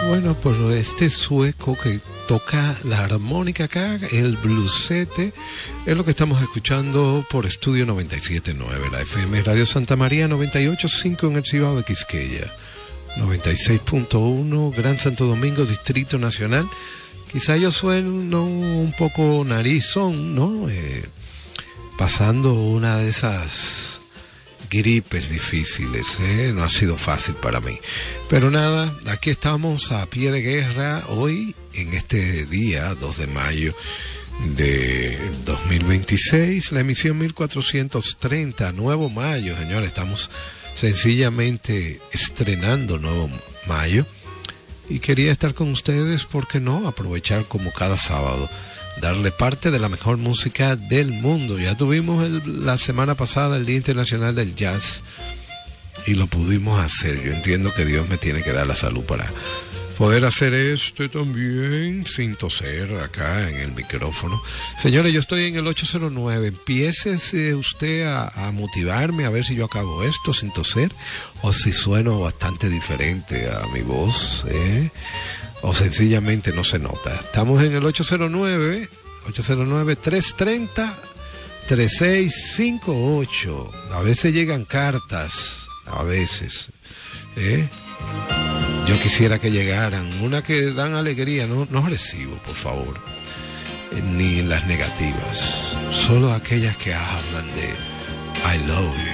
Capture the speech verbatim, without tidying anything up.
Bueno, pues este sueco que toca la armónica acá, el bluesete, es lo que estamos escuchando por Estudio noventa y siete punto nueve, la F M Radio Santa María noventa y ocho punto cinco en el Cibao de Quisqueya, noventa y seis punto uno Gran Santo Domingo, Distrito Nacional. Quizá yo sueno un poco narizón, ¿no? Eh, pasando una de esas gripes difíciles, ¿eh? No ha sido fácil para mí. Pero nada, aquí estamos a pie de guerra hoy, en este día, dos de mayo de dos mil veintiséis, la emisión mil cuatrocientos treinta, nuevo mayo, señores, estamos sencillamente estrenando nuevo mayo. Y quería estar con ustedes, ¿por qué no? Aprovechar como cada sábado, darle parte de la mejor música del mundo. Ya tuvimos el, la semana pasada el Día Internacional del Jazz y lo pudimos hacer. Yo entiendo que Dios me tiene que dar la salud para poder hacer esto también sin toser acá en el micrófono. Señores, yo estoy en el ocho cero nueve. Empiece usted a, a motivarme a ver si yo acabo esto sin toser o si sueno bastante diferente a mi voz, ¿eh? O sencillamente no se nota. Estamos en el ocho cero nueve, ocho cero nueve, tres tres cero, tres seis cinco ocho. A veces llegan cartas, a veces, ¿eh? Yo quisiera que llegaran, una que dan alegría, no, no recibo, por favor, eh, ni las negativas, solo aquellas que hablan de I love you.